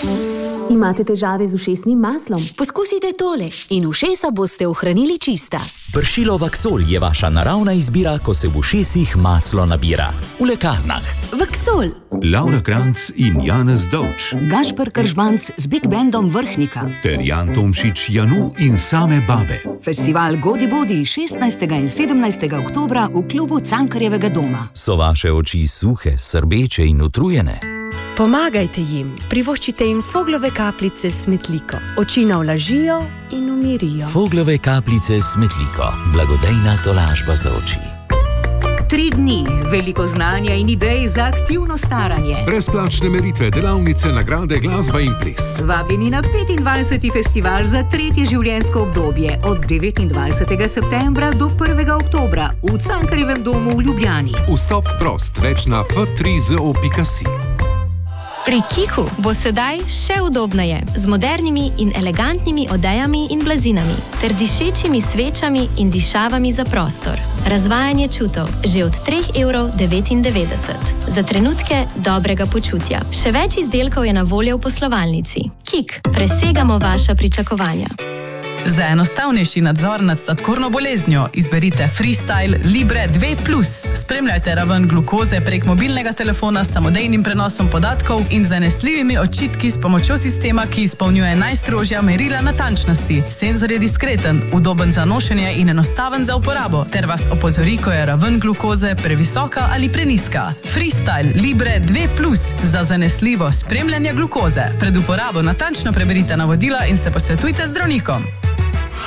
Imate težave z ušesnim maslom? Poskusite tole in ušesa boste ohranili čista. Pršilo Vaxol je vaša naravna izbira, ko se v ušesih maslo nabira. V lekarnah. Vaxol. Laura Kranc in Janez Dovč. Gašper Kržbanc z Big Bandom Vrhnika. Ter Jan Tomšič, Janu in same babe. Festival Godi Bodi 16. in 17. oktobra v klubu Cankarjevega doma. So vaše oči suhe, srbeče in utrujene? Pomagajte jim, privoščite jim Foglove kapljice s Smetliko. Oči navlažijo in umirijo. Foglove kapljice s Smetliko. Blagodejna tolažba za oči. 3 dni, veliko znanja in idej za aktivno staranje. Brezplačne meritve, delavnice, nagrade, glasba in ples. Vabljeni na 25. festival za 3. življenjsko obdobje od 29. septembra do 1. oktobra v Cankarjevem domu v Ljubljani. Vstop prost, več na f3zo.si. Pri Kiku bo sedaj še udobneje, z modernimi in elegantnimi odejami in blazinami, ter dišečimi svečami in dišavami za prostor. Razvajanje čutov že od 3,99 €. Za trenutke dobrega počutja. Še več izdelkov je na voljo v poslovalnici. Kik, presegamo vaša pričakovanja. Za enostavnejši nadzor nad sladkorno boleznjo izberite Freestyle Libre 2+. Spremljajte raven glukoze prek mobilnega telefona s samodejnim prenosom podatkov in zanesljivimi odčitki s pomočjo sistema, ki izpolnjuje najstrožja merila natančnosti. Senzor je diskreten, udoben za nošenje in enostaven za uporabo, ter vas opozori, ko je raven glukoze previsoka ali preniska. Freestyle Libre 2+. Za zanesljivo spremljanje glukoze. Pred uporabo natančno preberite navodila in se posvetujte z zdravnikom.